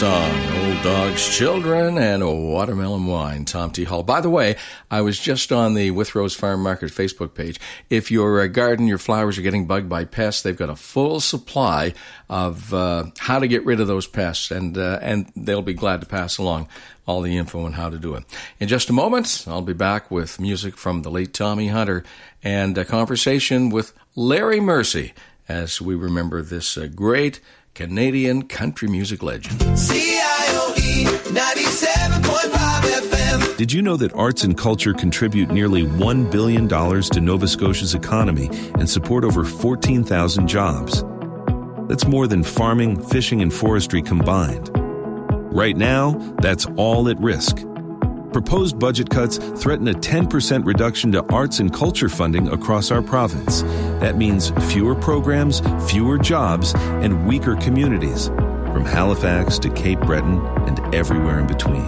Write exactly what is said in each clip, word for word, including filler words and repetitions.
song, Old Dogs, Children, and Watermelon Wine, Tom T. Hall. By the way, I was just on the Withrose Farm Market Facebook page. If your uh, garden, your flowers are getting bugged by pests, they've got a full supply of uh, how to get rid of those pests, and uh, and they'll be glad to pass along all the info on how to do it. In just a moment, I'll be back with music from the late Tommy Hunter and a conversation with Larry Mercy as we remember this uh, great Canadian country music legend. C I O E ninety-seven point five F M. Did you know that arts and culture contribute nearly one billion dollars to Nova Scotia's economy and support over fourteen thousand jobs? That's more than farming, fishing, and forestry combined. Right now, that's all at risk. Proposed budget cuts threaten a ten percent reduction to arts and culture funding across our province. That means fewer programs, fewer jobs, and weaker communities, from Halifax to Cape Breton and everywhere in between.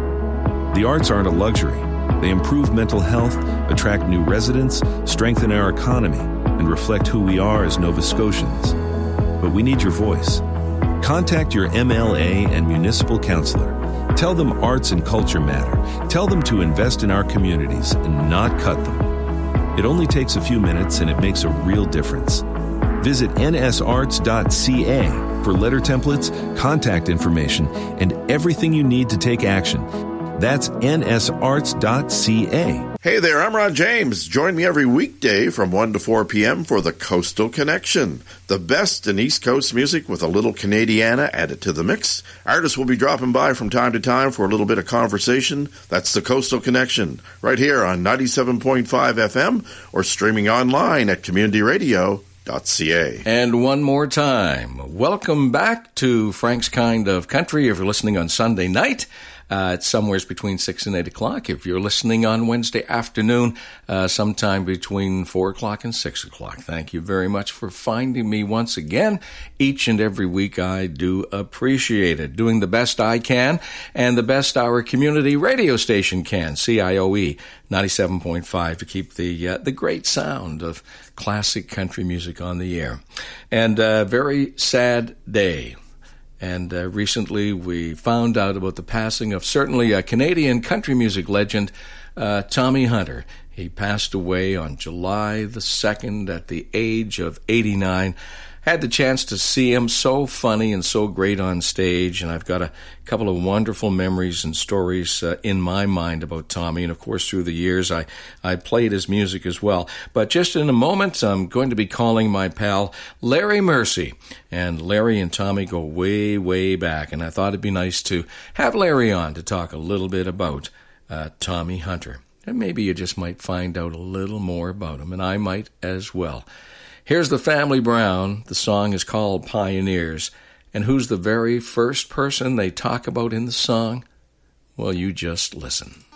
The arts aren't a luxury. They improve mental health, attract new residents, strengthen our economy, and reflect who we are as Nova Scotians. But we need your voice. Contact your M L A and municipal councillor. Tell them arts and culture matter. Tell them to invest in our communities and not cut them. It only takes a few minutes and it makes a real difference. Visit n s arts dot c a for letter templates, contact information, and everything you need to take action. That's n s arts dot c a. Hey there, I'm Ron James. Join me every weekday from one to four p.m. for the Coastal Connection. The best in East Coast music with a little Canadiana added to the mix. Artists will be dropping by from time to time for a little bit of conversation. That's the Coastal Connection, right here on ninety-seven point five F M or streaming online at community radio dot c a. And one more time, welcome back to Frank's Kind of Country. If you're listening on Sunday night, Uh, it's somewhere between six and eight o'clock. If you're listening on Wednesday afternoon, uh, sometime between four o'clock and six o'clock. Thank you very much for finding me once again. Each and every week, I do appreciate it. Doing the best I can and the best our community radio station can, C I O E ninety-seven point five, to keep the uh, the great sound of classic country music on the air. And a very sad day. And uh, recently we found out about the passing of certainly a Canadian country music legend, uh, Tommy Hunter. He passed away on July the second at the age of eighty-nine. Had the chance to see him, so funny and so great on stage, and I've got a couple of wonderful memories and stories uh, in my mind about Tommy, and of course through the years I, I played his music as well. But just in a moment, I'm going to be calling my pal Larry Mercy, and Larry and Tommy go way, way back, and I thought it'd be nice to have Larry on to talk a little bit about uh, Tommy Hunter. And maybe you just might find out a little more about him, and I might as well. Here's the Family Brown. The song is called Pioneers. And who's the very first person they talk about in the song? Well, you just listen.